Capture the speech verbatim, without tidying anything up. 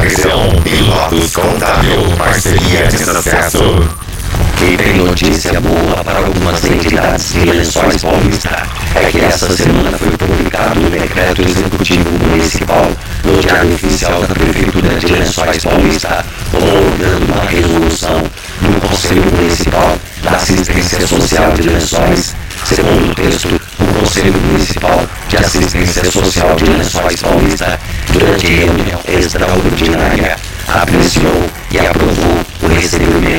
Atenção, pilotos contábil, parceria de sucesso. E tem notícia boa para algumas entidades de Lençóis Paulista. É que essa semana foi publicado o decreto executivo municipal no Diário Oficial da Prefeitura de Lençóis Paulista, homologando uma resolução do Conselho Municipal da Assistência Social de Lençóis. Segundo o texto, o Conselho Municipal de Assistência Social de Lençóis Paulista, durante reunião extraordinária, apreciou e aprovou o recebimento